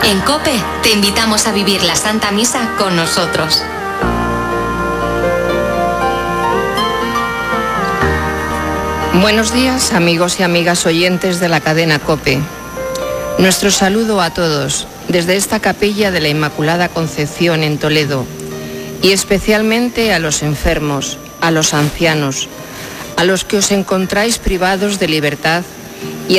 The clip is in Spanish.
En COPE te invitamos a vivir la Santa Misa con nosotros. Buenos días, amigos y amigas oyentes de la cadena COPE. Nuestro saludo a todos desde esta capilla de la Inmaculada Concepción en Toledo, y especialmente a los enfermos, a los ancianos, a los que os encontráis privados de libertad